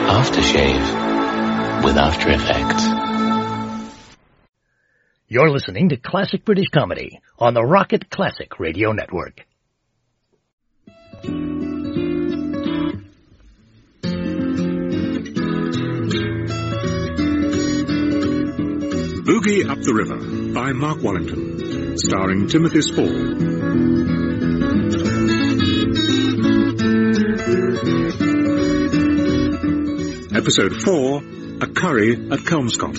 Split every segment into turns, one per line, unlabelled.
Aftershave with After Effects.
You're listening to Classic British Comedy on the Rocket Classic Radio Network.
Boogie Up the River by Mark Wallington, starring Timothy Spall. Episode 4, A Curry at Kelmscott.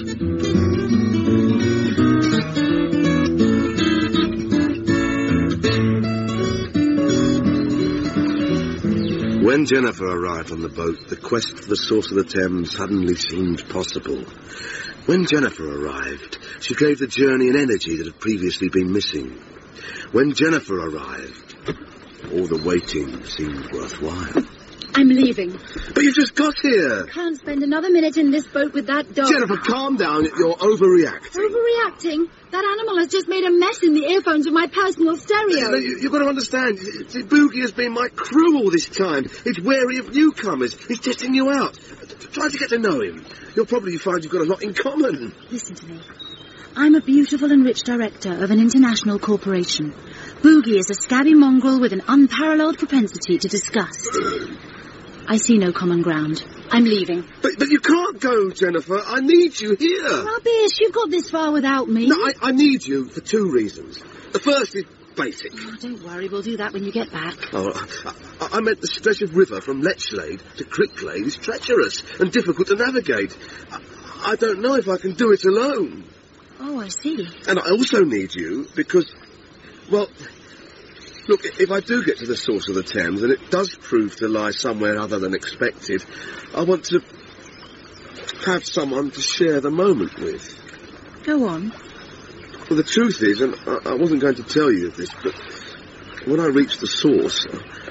When Jennifer arrived on the boat, the quest for the source of the Thames suddenly seemed possible. When Jennifer arrived, she gave the journey an energy that had previously been missing. When Jennifer arrived, all the waiting seemed worthwhile.
I'm leaving.
But you've just got here.
Can't spend another minute in this boat with that dog.
Jennifer, calm down. You're overreacting.
Overreacting? That animal has just made a mess in the earphones of my personal stereo.
You've got to understand. See, Boogie has been my crew all this time. He's wary of newcomers. He's testing you out. Try to get to know him. You'll probably find you've got a lot in common.
Listen to me. I'm a beautiful and rich director of an international corporation. Boogie is a scabby mongrel with an unparalleled propensity to disgust. I see no common ground. I'm leaving.
But you can't go, Jennifer. I need you here.
Rubbish. You've got this far without me.
No, I need you for two reasons. The first is basic.
Oh, don't worry. We'll do that when you get back.
Oh, I meant the stretch of river from Lechlade to Cricklade is treacherous and difficult to navigate. I don't know if I can do it alone.
Oh, I see.
And I also need you because, well, look, if I do get to the source of the Thames, and it does prove to lie somewhere other than expected, I want to have someone to share the moment with.
Go on.
Well, the truth is, and I wasn't going to tell you this, but when I reach the source,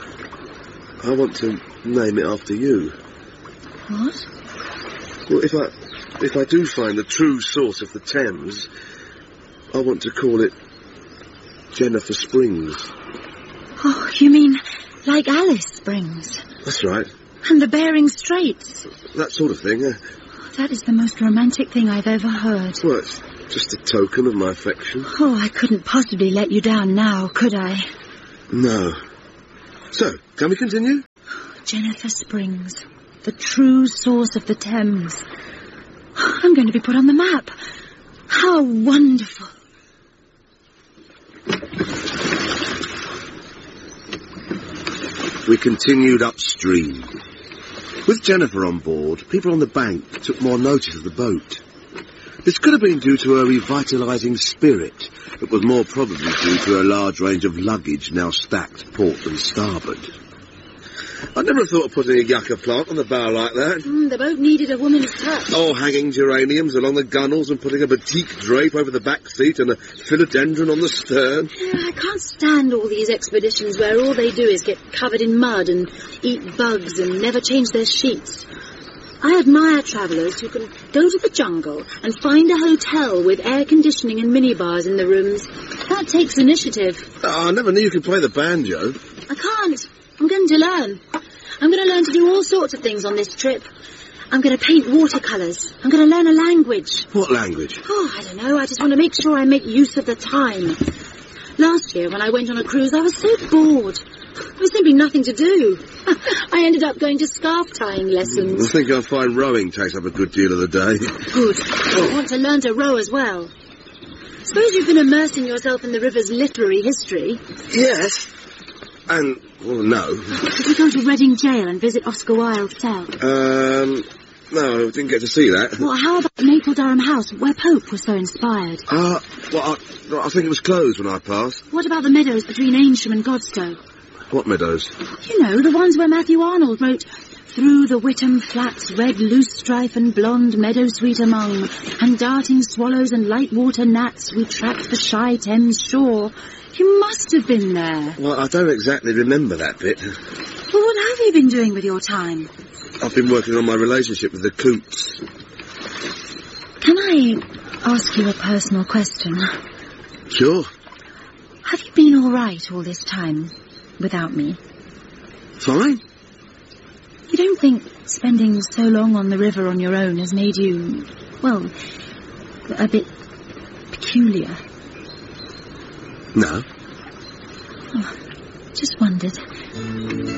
I want to name it after you.
What?
Well, if I do find the true source of the Thames, I want to call it Jennifer Springs.
Oh, you mean like Alice Springs?
That's right.
And the Bering Straits?
That sort of thing.
That is the most romantic thing I've ever heard.
Well, it's just a token of my affection.
Oh, I couldn't possibly let you down now, could I?
No. So, can we continue?
Jennifer Springs, the true source of the Thames. I'm going to be put on the map. How wonderful.
We continued upstream. With Jennifer on board, people on the bank took more notice of the boat. This could have been due to her revitalising spirit, but was more probably due to a large range of luggage now stacked port and starboard. I never thought of putting a yucca plant on the bow like that.
The boat needed a woman's touch.
Oh, hanging geraniums along the gunnels and putting a batik drape over the back seat and a philodendron on the stern.
Yeah, I can't stand all these expeditions where all they do is get covered in mud and eat bugs and never change their sheets. I admire travellers who can go to the jungle and find a hotel with air conditioning and minibars in the rooms. That takes initiative.
Oh, I never knew you could play the banjo.
I can't. I'm going to learn. I'm going to learn to do all sorts of things on this trip. I'm going to paint watercolours. I'm going to learn a language.
What language?
Oh, I don't know. I just want to make sure I make use of the time. Last year, when I went on a cruise, I was so bored. There was simply nothing to do. I ended up going to scarf tying lessons.
I think I'll find rowing takes up a good deal of the day.
Good. I want to learn to row as well. Suppose you've been immersing yourself in the river's literary history.
Yes. And, well, no.
Did you go to Reading Jail and visit Oscar Wilde's cell?
No, I didn't get to see that.
Well, how about Maple Durham House, where Pope was so inspired?
Well, I think it was closed when I passed.
What about the meadows between Aynsham and Godstow?
What meadows?
You know, the ones where Matthew Arnold wrote, "Through the Whittam flats, red loosestrife and blonde meadow sweet among, and darting swallows and light water gnats, we tracked the shy Thames shore." You must have been there.
Well, I don't exactly remember that bit.
Well, what have you been doing with your time?
I've been working on my relationship with the Coots.
Can I ask you a personal question?
Sure.
Have you been all right all this time without me?
Fine.
You don't think spending so long on the river on your own has made you, well, a bit peculiar?
No.
Oh, just wondered.